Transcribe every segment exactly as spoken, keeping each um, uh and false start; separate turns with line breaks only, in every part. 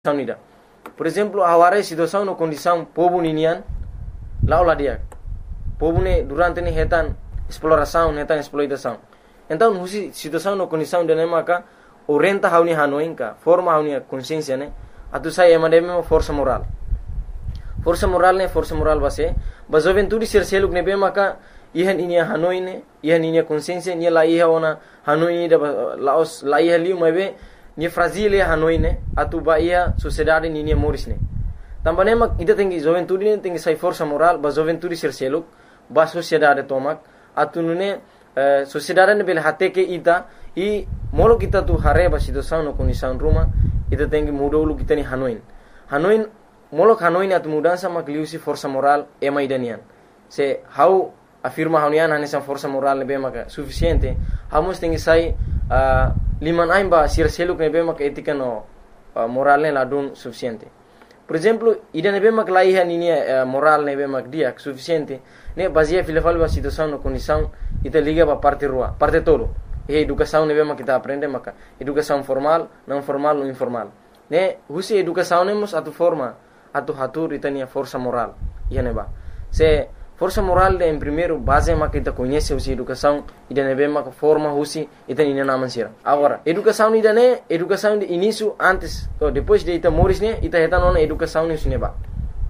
Nida. Por exemplo, agora a situação na condição povo ninian lá o dia. Povo ne durante ne hetan exploração, hetan exploitação. Então, husi situação na condição de nemaka o renta hauni hanoinka, forma hauni consciência ne, atu sai emademe força moral. Força moral ne força moral base, ba juventude ser seluk ne bemaka ihan inia hanoine, ihan inia consciência ni la iha ona hanoi da laos la iha liu mebe ni fragile hanoine atu ba ia sociedade ni ni morisne. Também mak ida tengi juventude ne tengi sai força moral, ba juventude ser seluk ba sociedade tomak atu nune uh, sociedade ne bel hate ke ita i molo kita tu hare ba situação no condição ruma ita tengi mudolu kita ni hanoin. Hanoin molo hanoin atu mudança mak liusi força moral ema idanian. Se how afirma haunian hanesa força moral ne bemaka suficiente, hamos tengi sai uh, liman aimba sir seluk ne bemaka etika no uh, moral ne ladun suficiente. Por exemplo, ida ne bemaka laiha nini uh, moral ne bemak dia suficiente, ne basia filafal ba situação no condição ita liga ba parte rua, parte todo. E educação ne bemaka kita aprende maka educação formal, não formal ou informal. Ne husi educação nemos atu forma, atu hatur itania força moral. Ia ne ba. Se força moral em primeiro base maka kita conhece usi educação ida ne bemaka forma husi ita ina naman sira. Agora, educação ida ne educação de início antes ou depois de ita moris ne ita heta nona educação ne usine ba.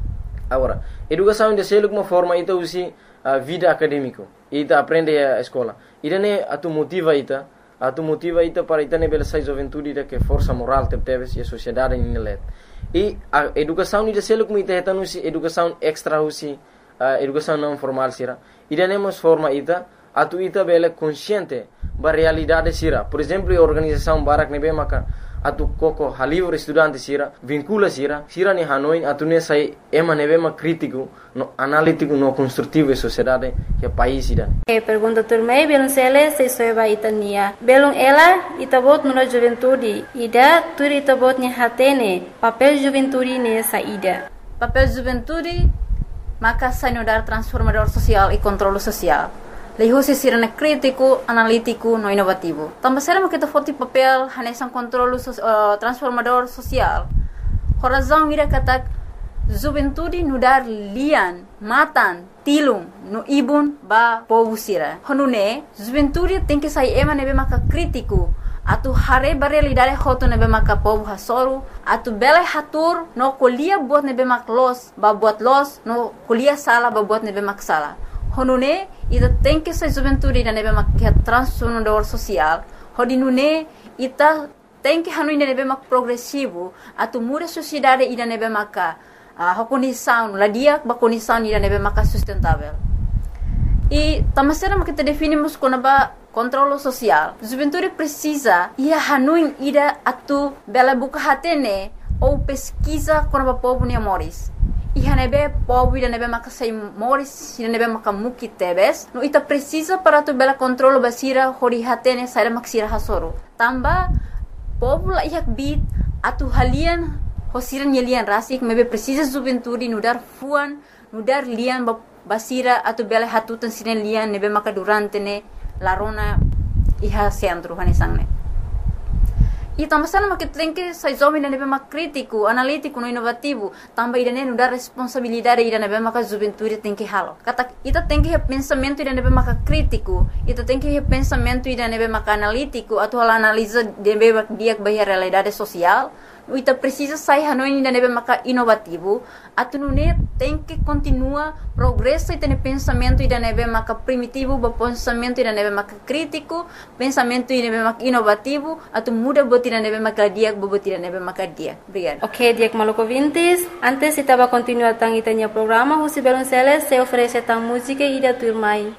Agora, educação de seluk uma forma ita usi uh, vida acadêmico. Ita aprende a escola. Ida ne atu motiva ita, atu motiva ita para ita ne bela sai juventude ida que força moral te teves e a sociedade ni let. E a educação ida seluk mu ita heta usi educação extra usi Uh, educação não formal sira. Ida nemos forma ita, atu ita bela consciente ba realidade sira. Por exemplo, a organização barak nebe maka atu koko halivre estudante sira, vincula sira, sira ni hanoi atu ne sai ema nebe ma crítico, no analítico, no construtivo e sociedade que país ida.
E pergunta turmei belum sele se soeba itania. Belum ela itabot nuna juventude. Ida turi itabot ni hatene. Papel juventude ne sa ida.
Papel juventude maka sanudar transformador social e controle social. Leho se sirene crítico, analítico, no inovativo. Também será que foti papel hanesan controle so, uh, transformador social. Horazão ira katak juventude nudar lian, matan, tilung, no ibun ba povo sira. Honune, juventude tem que sair ema nebe maka crítico. Atu hare ba realidade hoto nebe maka povo hasoru, atu bele hatur no kuliah buat nebe mak los, ba buat los, no kuliah sala ba buat nebe mak sala. Honune, ita tem que ser juventude da nebe mak transformador social. Hodinune, ita tem que hanui nebe mak progressivo, atu muda sociedade ida nebe maka uh, condição, ladia ba condição ida nebe maka sustentável. E tamasera kita definimos como ba controle social. Juventude precisa ia hanui ida atu bela buka hatene ou pesquisa como ba povo ni moris. E hanebe povo ida nebe maka sei moris, ida nebe maka muki tebes. No ita precisa para tu bela controle basira hori hatene saira maksira hasoro. Tamba povo la ihak bit atu halian hosiran yelian rasik mebe precisa juventude nudar fuan, nudar lian ba basira atu bela hatutan sinen lian nebe maka durante ne larona iha centro hanesangne. E tamasana makit lenke sai zomi nebe mak crítico, analítico, no inovativo, tamba ida ne nudar responsabilidade ida nebe maka juventude tem que halo. Kata ita tem que pensamento ida nebe maka crítico, ita tem que pensamento ida nebe maka analítico, atu hala analisa nebe mak dia bahia realidade social. Ita precisa sair hanoi ida nebe maka inovativo, atu nune tem que continua progresso ita ne pensamento ida nebe maka primitivo, ba pensamento ida nebe maka crítico, pensamento ida nebe maka inovativo, atu muda bot ida nebe maka dia, bot ida nebe maka dia. Obrigada.
Ok, diak maluco vintes. Antes estava continuar tang itanya programa, José Belonceles se oferece tang música ida turmai.